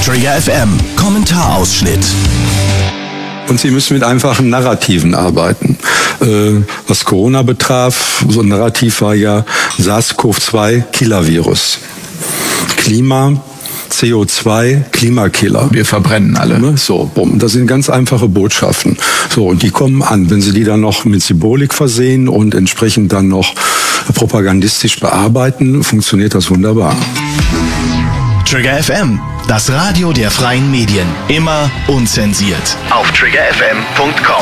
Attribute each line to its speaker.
Speaker 1: Trigger FM Kommentarausschnitt.
Speaker 2: Und Sie müssen mit einfachen Narrativen arbeiten. Was Corona betraf, so ein Narrativ war ja SARS-CoV-2 Killer-Virus. Klima, CO2, Klimakiller.
Speaker 3: Wir verbrennen alle.
Speaker 2: So, bumm. Das sind ganz einfache Botschaften. So, und die kommen an. Wenn Sie die dann noch mit Symbolik versehen und entsprechend dann noch propagandistisch bearbeiten, funktioniert das wunderbar.
Speaker 1: Trigger FM, das Radio der freien Medien. Immer unzensiert. Auf triggerfm.com.